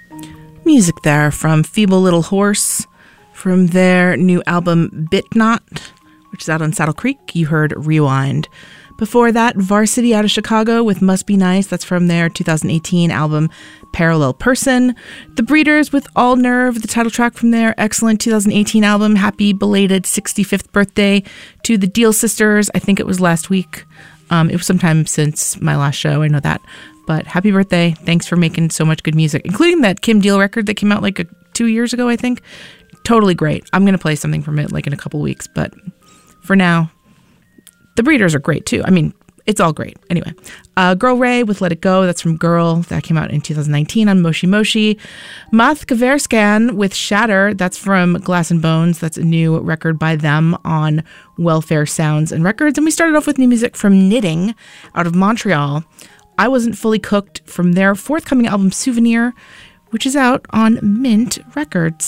Music there from Feeble Little Horse, from their new album Bit Not, which is out on Saddle Creek. You heard Rewind. Before that, Varsity out of Chicago with Must Be Nice. That's from their 2018 album Parallel Person. The Breeders with All Nerve, the title track from their excellent 2018 album. Happy belated 65th birthday to the Deal Sisters. I think it was last week. It was sometime since my last show, I know that. But happy birthday. Thanks for making so much good music, including that Kim Deal record that came out like 2 years ago, I think. Totally great. I'm going to play something from it like in a couple weeks, but for now, the Breeders are great too. I mean, it's all great. Anyway, Girl Ray with Let It Go. That's from Girl. That came out in 2019 on Moshi Moshi. Math Kaverskan with Shatter. That's from Glass and Bones. That's a new record by them on Welfare Sounds and Records. And we started off with new music from Knitting out of Montreal. I Wasn't Fully Cooked from their forthcoming album Souvenir, which is out on Mint Records.